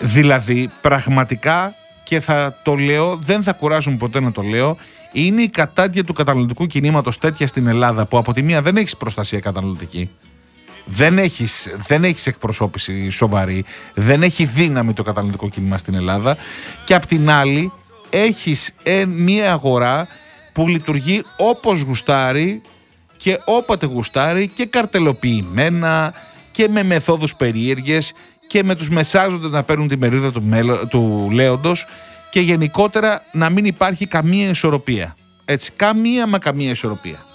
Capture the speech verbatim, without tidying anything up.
Δηλαδή πραγματικά, και θα το λέω, δεν θα κουράζουν ποτέ να το λέω, είναι η κατάντια του καταναλωτικού κινήματος τέτοια στην Ελλάδα, που από τη μία δεν έχεις προστασία καταναλωτική, δεν έχεις, δεν έχεις εκπροσώπηση σοβαρή, δεν έχει δύναμη το καταναλωτικό κίνημα στην Ελλάδα, και απ' την άλλη έχεις ε, μία αγορά που λειτουργεί όπως γουστάρει και όποτε γουστάρει, και καρτελοποιημένα και με μεθόδους περίεργες και με τους μεσάζοντες να παίρνουν τη μερίδα του, μέλο, του λέοντος, και γενικότερα να μην υπάρχει καμία ισορροπία. Έτσι, καμία μα καμία ισορροπία.